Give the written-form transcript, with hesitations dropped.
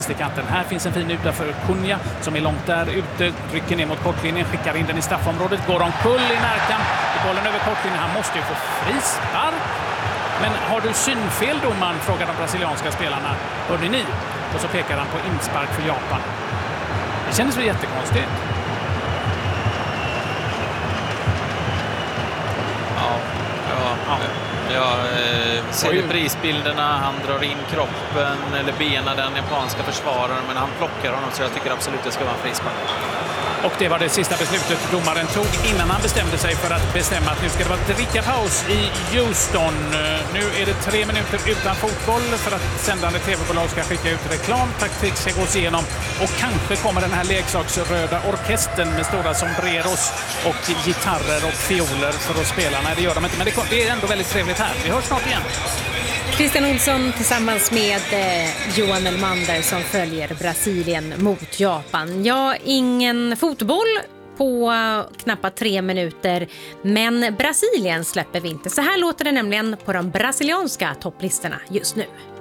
Kanten. Här finns en fin utanför Cunha som är långt där ute, rycker ner mot kortlinjen, skickar in den i straffområdet, går omkull i närkamp, bollen över kortlinjen, han måste ju få frispark. Men har du synfel, domaren, frågar de brasilianska spelarna. Hörde ni? Och så pekar han på inspark för Japan. Det kändes väl jättekonstigt. Jag ser ju prisbilderna, han drar in kroppen eller benen den japanska försvararen, men han plockar honom, så jag tycker absolut det ska vara en frispark. Och det var det sista beslutet domaren tog innan han bestämde sig för att bestämma att nu ska det vara drickapaus i Houston. Nu är det 3 minuter utan fotboll för att sändande tv-bolag ska skicka ut reklam. Taktik ska gås igenom och kanske kommer den här leksaksröda orkestern med stora sombreros och gitarrer och fioler för att spela. Nej, det gör de inte, men det är ändå väldigt trevligt här. Vi hörs snart igen. Christian Olsson tillsammans med Johan Elmander som följer Brasilien mot Japan. Ja, ingen fotboll på knappt 3 minuter, men Brasilien släpper vi inte. Så här låter det nämligen på de brasilianska topplistorna just nu.